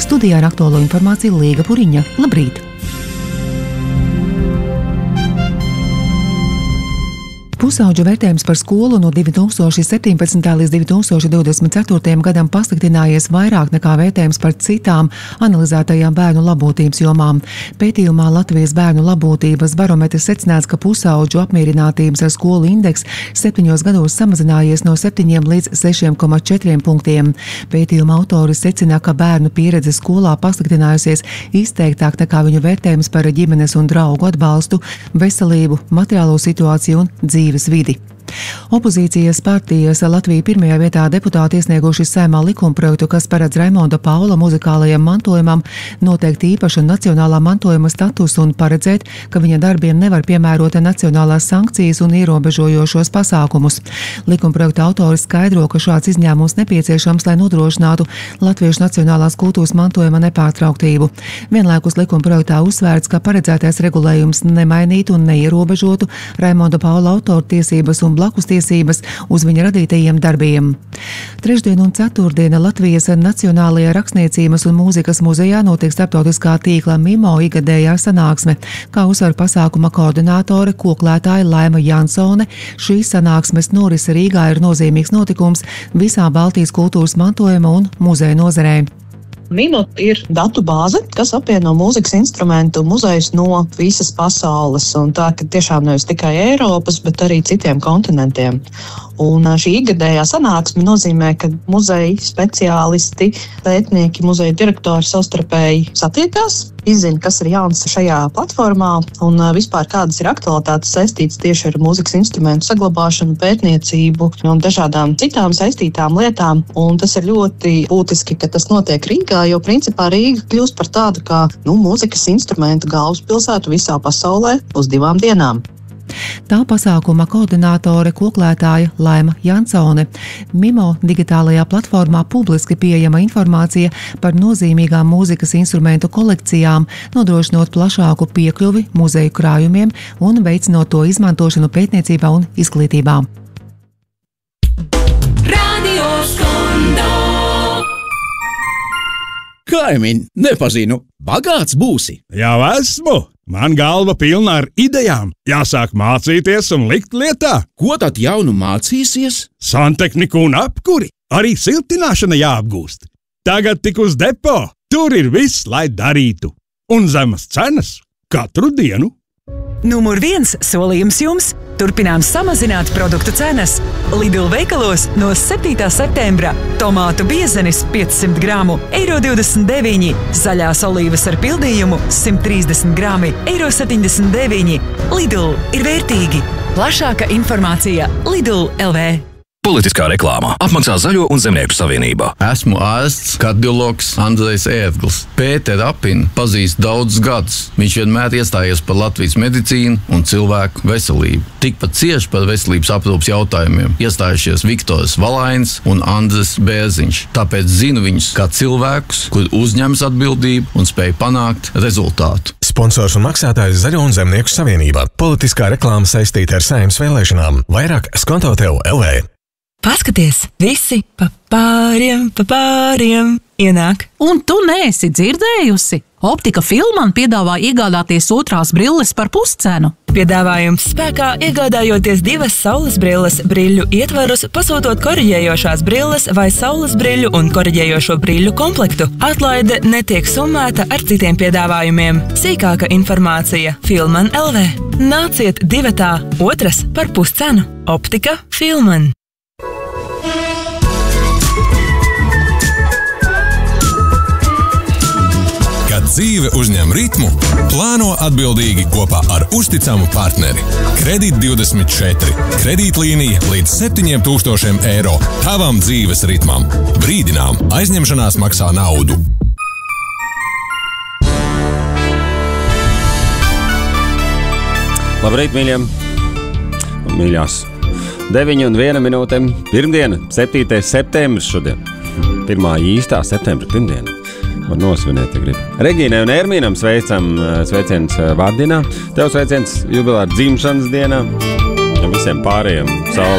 Studijā ar aktuālo informāciju Līga Puriņa. Labrīt! Pusauģu vērtējums par skolu no 2017. līdz 2024. gadam pasliktinājies vairāk nekā vērtējums par citām analizētajām bērnu labotības jomām. Pētījumā Latvijas bērnu labotības barometrs secināts, ka pusauģu apmierinātības ar skolu indeks 7 gados samazinājies no 7 līdz 6,4 punktiem. Pētījuma autori secina, ka bērnu pieredze skolā pasliktinājusies izteiktāk nekā viņu vērtējums par ģimenes un draugu atbalstu, veselību, materiālo situāciju un dzīves vidi. Opozīcijas partijas Latvija pirmajā vietā deputāti iesnieguši Saeimā likumprojektu, kas paredz Raimonda Paula muzikālajam mantojumam noteikti īpašu nacionālā mantojuma statusu un paredzēt, ka viņa darbiem nevar piemērot nacionālās sankcijas un ierobežojošos pasākumus. Likumprojekta autori skaidro, ka šāds izņēmums nepieciešams, lai nodrošinātu latviešu nacionālās kultūras mantojuma nepārtrauktību. Vienlaikus likumprojektā uzsvērts, ka paredzētais regulējums nemainītu un neierobežotu Raimonda Paula autoru tiesības un blakus tiesības uz viņa radītajiem darbiem. Trešdien un ceturtdiena Latvijas Nacionālajā rakstniecības un mūzikas muzejā notiek starptautiskā tīkla MIMO ikgadējā sanāksme. Kā uzsver pasākuma koordinātore, koklētāja Laima Jansone, šīs sanāksmes norise Rīgā ir nozīmīgs notikums visā Baltijas kultūras mantojuma un muzeja nozarē. MIMO ir datu bāze, kas apvieno mūzikas instrumentu muzejus no visas pasaules, un tā, ka tiešām nevis tikai Eiropas, bet arī citiem kontinentiem. Un šī ikgadējā sanāksme nozīmē, ka muzeja speciālisti, pētnieki, muzeja direktori savstarpēji satiekās, izzina, kas ir jauns šajā platformā un vispār kādas ir aktualitātes saistītas tieši ar mūzikas instrumentu saglabāšanu, pētniecību un dažādām citām saistītām lietām. Un tas ir ļoti būtiski, ka tas notiek Rīgā, jo principā Rīga kļūst par tādu kā mūzikas instrumentu galvaspilsētu visā pasaulē uz 2 dienām. Tā pasākuma koordinātore koklētāja Laima Jansone. MIMO digitālajā platformā publiski pieejama informācija par nozīmīgām mūzikas instrumentu kolekcijām, nodrošinot plašāku piekļuvi muzeju krājumiem un veicinot to izmantošanu pētniecībā un izglītībā. Kaimiņ, nepazinu, bagāts būsi? Jau esmu! Man galva pilna ar idejām. Jāsāk mācīties un likt lietā. Ko tad jaunu mācīsies? Santehniku un apkuri. Arī siltināšana jāapgūst. Tagad tik uz depo. Tur ir viss, lai darītu. Un zemas cenas katru dienu. Numur 1 solījums jums – turpinām samazināt produktu cenas. Lidl veikalos no 7. septembra tomātu biezenis 500 gramu €29, zaļās olīvas ar pildījumu 130 grami €79. Lidl ir vērtīgi. Plašāka informācija Lidl LV. Politiskā reklāmā apmaksā Zaļo un Zemnieku savienībā. Esmu ārsts, kardiologs Andrejs Ērgls. Pēteru Apinu pazīst daudzus gadus. Viņš vienmēr iestājies par Latvijas medicīnu un cilvēku veselību. Tikpat cieši par veselības aprūpes jautājumiem iestājušies Viktors Valains un Andris Bērziņš. Tāpēc zinu viņus kā cilvēkus, kur uzņems atbildību un spēj panākt rezultātu. Sponsors un maksātājs Zaļo un Zemnieku savienībā. Politiskā reklāma saistīta ar Saeimas vēlēšanām. Vairāk skonto tev LV. Paskaties, visi pa pāriem ienāk. Un tu neesi dzirdējusi? Optika Filman piedāvā iegādāties otrās brilles par puscenu. Piedāvājums spēkā iegādājoties 2 saules brilles brīļu ietvarus, pasūtot koriģējošās brilles vai saules brīļu un koriģējošo brīļu komplektu. Atlaide netiek summēta ar citiem piedāvājumiem. Sīkāka informācija Filman LV. Nāciet 2. otras par puscenu. Optika Filman. Kad dzīve uzņem ritmu, plāno atbildīgi kopā ar uzticamu partneri. Kredīt24. Kredītlīnija līdz €7,000 tavam dzīves ritmam. Brīdinām, aizņemšanās maksā naudu. Labrīt, mīļiem un mīļās. 9:01 minūtēm. Pirmdiena, 7. septembris šodien. Pirmā īstā septembra pirmdiena. Var nosvinēt, ja grib. Regīnai un Ermīnam sveiciens vārdienā. Tev sveiciens jubilāra dzimšanas dienā. Un visiem pārējiem saulē.